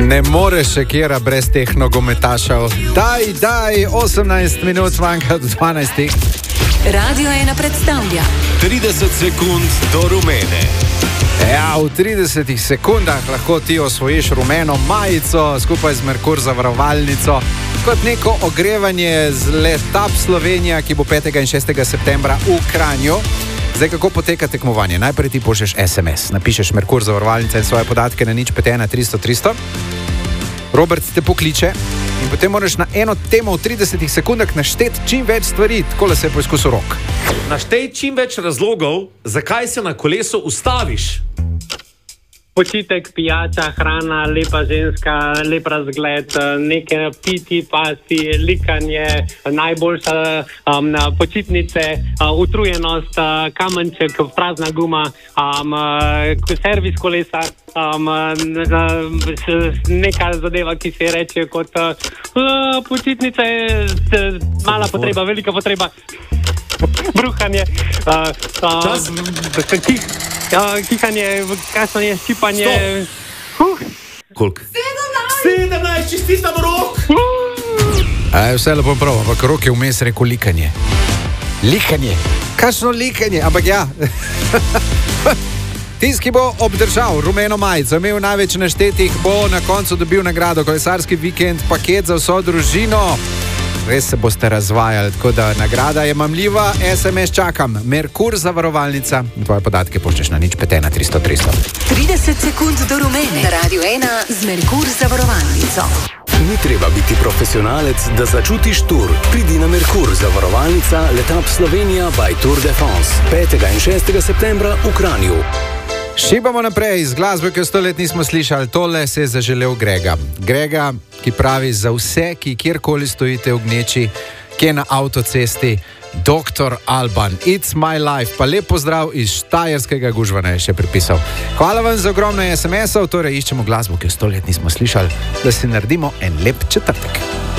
Ne moreš še kjera brez teh nogometašev. Daj, 18 minut manjka do 12. Radio 1 predstavlja 30 sekund do rumene. Ja, v 30 sekundah lahko ti osvojiš rumeno majico skupaj z Merkur zavarovalnico kot neko ogrevanje z Letap Slovenija, ki bo 5. in 6. septembra v Kranju. Zdaj, kako poteka tekmovanje? Najprej ti pošlješ SMS, napišeš Merkur zavarovalnica in svoje podatke na 051 300 300. Robert te pokliče in potem moraš na eno temo v 30 sekundah našteti čim več stvari, tako da se je poizkusil Rok. Naštej čim več razlogov, zakaj se na kolesu ustaviš. Počitek, pijača, hrana, lepa ženska, lep razgled, neke piti, pasti, likanje, najboljša počitnice, utrujenost, kamenček, prazna guma, servis kolesa, neka zadeva, ki se reče kot počitnice, mala potreba, velika potreba, bruhanje, kihanje, kasanje, ščipanje. Koliko? 17, čestitam Rok! Vse lepo prav, ampak Rok je vmes rekel likanje. Likanje? Kakšno likanje? Ampak ja. Tisti, ki bo obdržal rumeno majico, imel največ naštetih, bo na koncu dobil nagrado kolesarski vikend, paket za vso družino. Res se boste razvajali, tako da nagrada je mamljiva. SMS čakam. Merkur zavarovalnica. Tvoje podatke pošlješ na 051 300 300. 30 sekund do rumene. Radio 1 z Merkur zavarovalnico. Ni treba biti profesionalec, da začutiš tur. Pridi na Merkur zavarovalnica Letap Slovenija by Tour de France. 5. in 6. septembra v Kranju. Šibamo naprej z glasbo, ki jo 100 let nismo slišali. Tole se je zaželel Grega. Grega, ki pravi za vse, ki kjerkoli stojite v gneči, ki je na avtocesti, Dr. Alban, It's my life. Pa lep pozdrav iz štajerskega Gužvana je še pripisal. Hvala vam za ogromno SMS-ov, torej iščemo glasbo, ki jo 100 let nismo slišali, da si naredimo en lep četrtek.